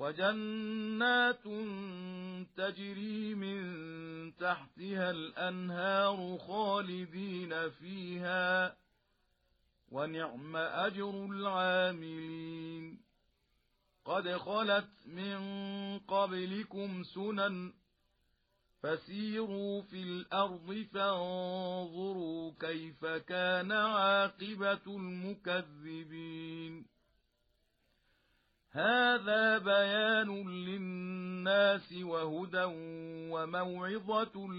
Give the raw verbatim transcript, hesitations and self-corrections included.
وجنات تجري من تحتها الأنهار خالدين فيها ونعم أجر العاملين قد خلت من قبلكم سنن فسيروا في الأرض فانظروا كيف كان عاقبة المكذبين هذا بيان للناس وهدى وموعظة